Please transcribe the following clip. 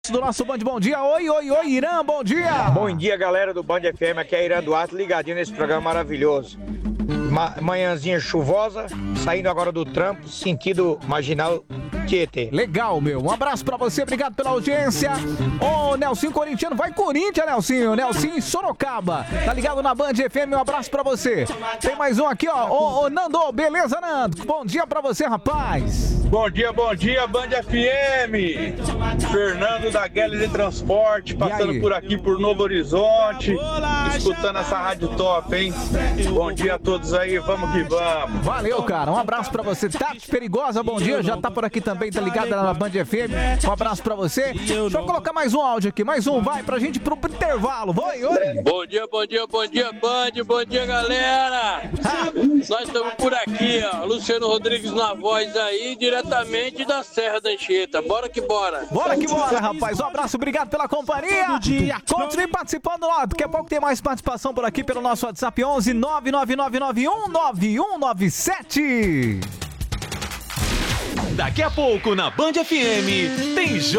Do nosso Band Bom Dia. Oi, Irã, bom dia. Bom dia, galera do Band FM, aqui é Irã Duarte, ligadinho nesse programa maravilhoso. Manhãzinha chuvosa, saindo agora do trampo, sentido marginal Tietê. Legal, meu. Um abraço pra você, obrigado pela audiência. Ô, Nelsinho Corintiano, vai Corinthians, Nelsinho. Nelsinho em Sorocaba. Tá ligado na Band FM, um abraço pra você. Tem mais um aqui, ó. Ô, Nando, beleza, Nando? Bom dia pra você, rapaz. Bom dia, Band FM. Fernando da Guedes de Transporte, passando por aqui por Novo Horizonte, escutando essa rádio top, hein? Bom dia a todos aí, vamos que vamos. Valeu, cara, um abraço pra você. Tati Perigosa, bom dia, já tá por aqui também, tá ligada na Band FM. Um abraço pra você. Deixa eu colocar mais um áudio aqui, mais um, vai, pra gente pro intervalo. Oi. Bom dia, Band, bom dia, galera. Nós estamos por aqui, ó, Luciano Rodrigues na voz aí, diretamente da Serra da Anchieta. Bora que bora. Bora que bora, rapaz. Um abraço, obrigado pela companhia. Continue participando, ó. Daqui a pouco tem mais participação por aqui pelo nosso WhatsApp 11 999919197. Daqui a pouco na Band FM tem